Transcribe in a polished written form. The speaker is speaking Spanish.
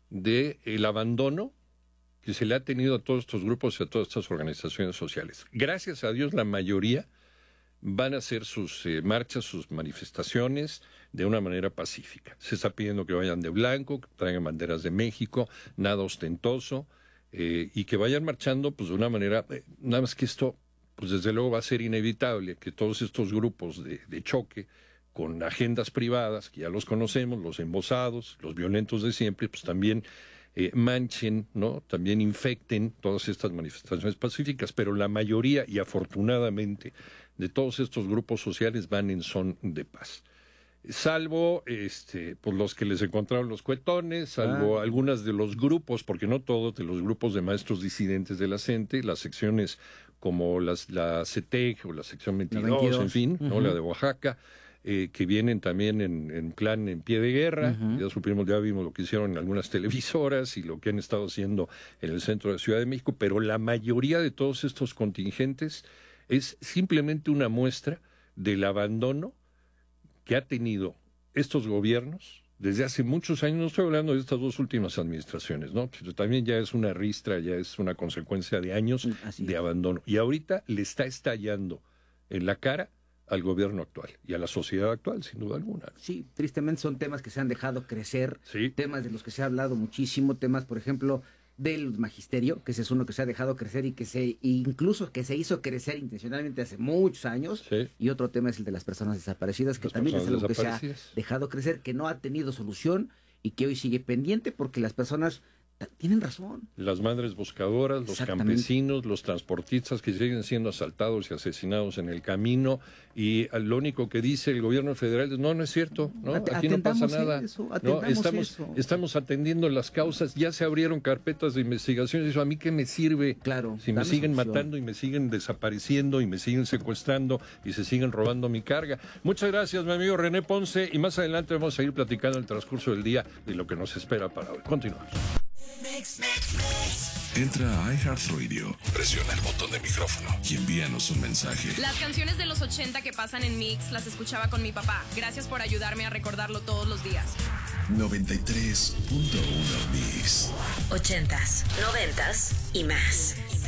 del abandono que se le ha tenido a todos estos grupos y a todas estas organizaciones sociales. Gracias a Dios, la mayoría van a hacer sus marchas, sus manifestaciones de una manera pacífica. Se está pidiendo que vayan de blanco, que traigan banderas de México, nada ostentoso, y que vayan marchando pues de una manera, nada más que esto, pues desde luego va a ser inevitable que todos estos grupos de choque con agendas privadas, que ya los conocemos, los embosados, los violentos de siempre, pues también manchen, ¿no? También infecten todas estas manifestaciones pacíficas, pero la mayoría, y afortunadamente, de todos estos grupos sociales van en son de paz. Salvo pues los que les encontraron los cuetones, salvo algunas de los grupos, porque no todos, de los grupos de maestros disidentes de la CENTE, las secciones como la CETEC o la sección 22, en fin, ¿no? La de Oaxaca, que vienen también en plan en pie de guerra. Ya vimos lo que hicieron en algunas televisoras y lo que han estado haciendo en el centro de Ciudad de México, pero la mayoría de todos estos contingentes es simplemente una muestra del abandono que ha tenido estos gobiernos desde hace muchos años. No estoy hablando de estas dos últimas administraciones, ¿no? Pero también ya es una ristra, ya es una consecuencia de años de abandono. Y ahorita le está estallando en la cara al gobierno actual y a la sociedad actual, sin duda alguna. Sí, tristemente son temas que se han dejado crecer, sí, temas de los que se ha hablado muchísimo, temas, por ejemplo, del magisterio, que ese es uno que se ha dejado crecer y incluso que se hizo crecer intencionalmente hace muchos años, sí, y otro tema es el de las personas desaparecidas, que también es algo que se ha dejado crecer, que no ha tenido solución y que hoy sigue pendiente porque las personas tienen razón. Las madres buscadoras, los campesinos, los transportistas que siguen siendo asaltados y asesinados en el camino, y lo único que dice el gobierno federal es, no es cierto, ¿no? Aquí no pasa nada. No, estamos atendiendo las causas, ya se abrieron carpetas de investigación, eso a mí qué me sirve, claro, si me siguen matando y me siguen desapareciendo y me siguen secuestrando y se siguen robando mi carga. Muchas gracias, mi amigo René Ponce, y más adelante vamos a seguir platicando en el transcurso del día de lo que nos espera para hoy. Continuamos. Entra a iHeartRadio, presiona el botón de micrófono y envíanos un mensaje. Las canciones de los 80 que pasan en Mix las escuchaba con mi papá. Gracias por ayudarme a recordarlo todos los días. 93.1 Mix. 80s, 90s y más.